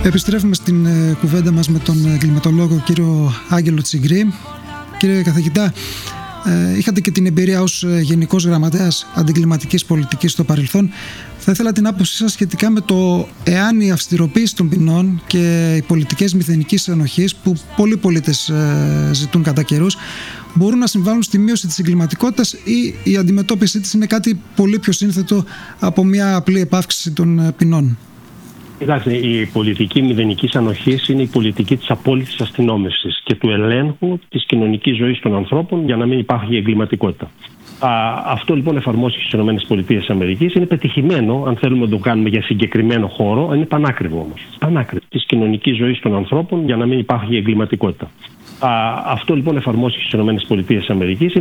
Επιστρέφουμε στην κουβέντα μας με τον εγκληματολόγο κύριο Άγγελο Τσιγκρή. Κύριε καθηγητά, είχατε και την εμπειρία ως Γενικός Γραμματέας Αντιγκληματικής Πολιτικής στο παρελθόν. Θα ήθελα την άποψή σας σχετικά με το εάν η αυστηροποίηση των ποινών και οι πολιτικές μηδενικής ενοχής που πολλοί πολίτες ζητούν κατά καιρούς μπορούν να συμβάλλουν στη μείωση της εγκληματικότητας ή η αντιμετώπιση της είναι κάτι πολύ πιο σύνθετο από μια απλή επαύξηση των ποινών? Κοιτάξτε, η πολιτική μηδενικής ανοχής είναι η πολιτική της απόλυτης αστυνόμευσης και του ελέγχου της κοινωνικής ζωής των ανθρώπων για να μην υπάρχει εγκληματικότητα. Αυτό λοιπόν εφαρμόστηκε στις ΗΠΑ. Είναι πετυχημένο, αν θέλουμε να το κάνουμε για συγκεκριμένο χώρο, είναι πανάκριβο όμως. Πανάκριβο της κοινωνικής ζωής των ανθρώπων για να μην υπάρχει εγκληματικότητα. Αυτό λοιπόν εφαρμόστηκε στις ΗΠΑ.